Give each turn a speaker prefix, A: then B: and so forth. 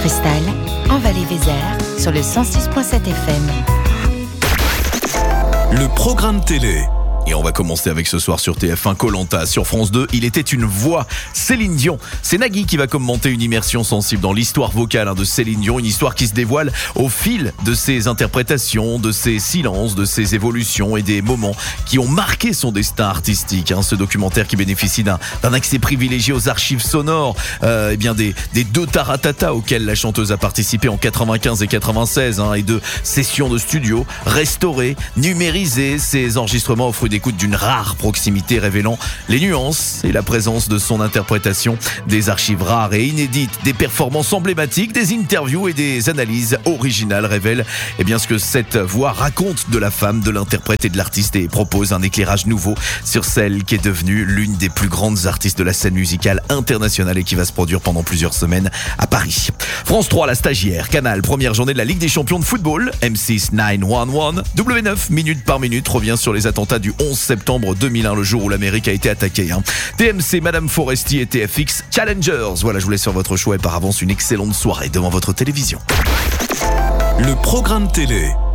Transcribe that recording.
A: Cristal, en Vallée-Vézère, sur le 106.7 FM.
B: Le programme télé. Et on va commencer avec ce soir sur TF1 Koh-Lanta. Sur France 2, il était une voix, Céline Dion. C'est Nagui qui va commenter une immersion sensible dans l'histoire vocale de Céline Dion. Une histoire qui se dévoile au fil de ses interprétations, de ses silences, de ses évolutions et des moments qui ont marqué son destin artistique. Ce documentaire qui bénéficie d'un accès privilégié aux archives sonores des deux Taratata auxquels la chanteuse a participé en 95 et 96 et de sessions de studio restaurées, numérisées. Ces enregistrements offrent d'écoute d'une rare proximité révélant les nuances et la présence de son interprétation, des archives rares et inédites, des performances emblématiques, des interviews et des analyses originales révèlent ce que cette voix raconte de la femme, de l'interprète et de l'artiste et propose un éclairage nouveau sur celle qui est devenue l'une des plus grandes artistes de la scène musicale internationale et qui va se produire pendant plusieurs semaines à Paris. France 3, La Stagiaire, Canal, première journée de la Ligue des Champions de football, M6 911, W9, minute par minute, revient sur les attentats du 11 septembre 2001, le jour où l'Amérique a été attaquée. TMC, Madame Forestier et TFX Challengers. Voilà, je vous laisse sur votre choix et par avance une excellente soirée devant votre télévision. Le programme télé.